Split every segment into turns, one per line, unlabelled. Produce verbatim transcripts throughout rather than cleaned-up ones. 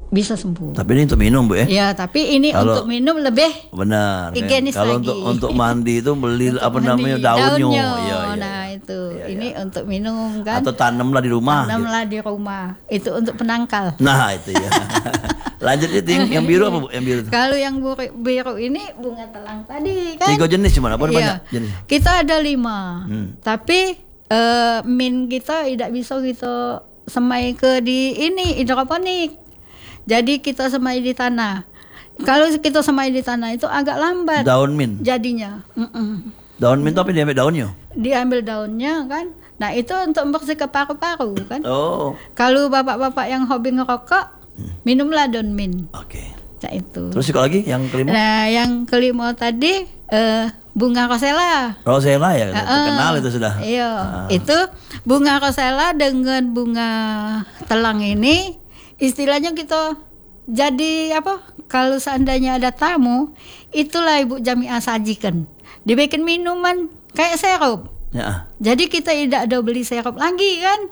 bisa sembuh.
Tapi ini untuk minum, Bu ya?
Ya, tapi ini
kalau,
untuk minum lebih
benar.
higienis
ya. Kalau
lagi.
untuk untuk mandi itu beli
untuk
apa
mandi,
namanya daunnya.
daunnya.
Ya, ya,
nah itu,
ya,
ini
ya.
untuk minum kan.
Atau tanamlah di rumah.
Tanamlah
gitu.
di rumah. Itu untuk penangkal.
Nah itu ya. Lanjut itu yang, yang biru apa Bu? Yang biru.
Kalau yang biru ini bunga telang tadi kan.
Tiga jenis cuma apa
iya.
banyak jenis?
Kita ada lima. Hmm. Tapi uh, min kita tidak bisa kita semai ke di ini hidroponik. Jadi kita semai di tanah. Kalau kita semai di tanah itu agak lambat.
Daun min.
Jadinya. Mm-mm.
Daun min tapi diambil daunnya.
Diambil daunnya kan. Nah itu untuk membersih ke paru-paru kan.
Oh.
Kalau bapak-bapak yang hobi ngerokok, minumlah daun min.
Oke. Okay.
Nah itu.
Terus kalau lagi yang kelima?
Nah yang kelima tadi uh, bunga rosella.
Rosella ya,
uh,
terkenal itu sudah.
Iya.
Uh.
Itu bunga rosella dengan bunga telang ini istilahnya kita jadi apa? Kalau seandainya ada tamu, itulah Ibu Jamiah sajikan. Dibikin minuman kayak sirup.
Ya.
Jadi kita tidak ada beli sirup lagi kan?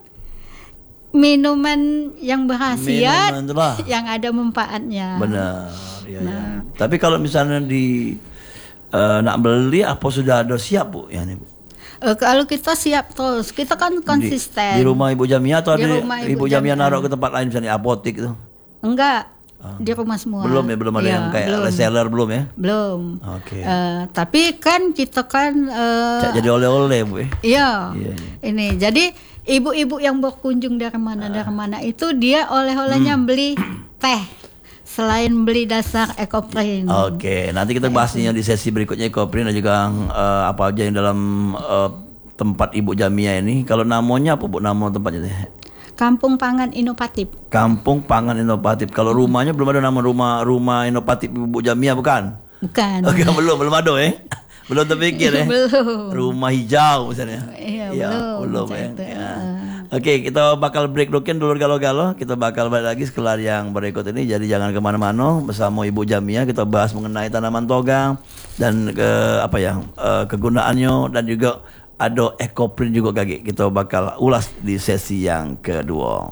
Minuman yang berkhasiat, yang ada manfaatnya.
Benar. Ya,
nah.
ya. Tapi kalau misalnya di uh, nak beli apa sudah ada siap Bu? Ya nih Bu.
Uh, kalau kita siap terus, kita kan konsisten.
Di, di rumah Ibu Jamiah atau
di
ada
Ibu,
Ibu Jamiah naruh ke tempat lain misalnya apotik itu?
Enggak. Ah. Di rumah semua.
Belum ya, belum ada ya, yang kayak belum. Reseller belum ya?
Belum.
Oke. Okay.
Uh, tapi kan kita kan uh,
jadi oleh-oleh Bu. Ya?
Iya. Iya. Ini jadi ibu-ibu yang berkunjung dari mana uh. dari mana itu dia oleh-olehnya hmm. beli teh selain beli dasar Ekoprint.
Oke, okay. Nanti kita bahasnya di sesi berikutnya Ekoprint dan juga uh, apa aja yang dalam uh, tempat Ibu Jamiah ini. Kalau namanya apa Bu nama tempatnya?
Kampung Pangan Inovatif.
Kampung Pangan Inovatif. Kalau rumahnya belum ada nama rumah rumah inovatif Ibu Jamiah bukan?
Bukan.
Oke, okay, belum belum ada ya. Belum terpikir ya.
Belum.
Rumah hijau misalnya.
Iya,
ya,
belum.
belum ya. Ya. Oke, okay, kita bakal break dulu dulur galau-galau. Kita bakal balik lagi setelah yang berikut ini. Jadi jangan kemana-mana bersama Ibu Jamiah. Kita bahas mengenai tanaman toga dan ke apa ya uh, kegunaannya dan juga ada Ekoprint juga Gagi. Kita bakal ulas di sesi yang kedua.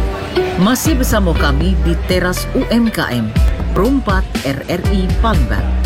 Masih bersama kami di Teras U M K M Perumpat R R I Palembang.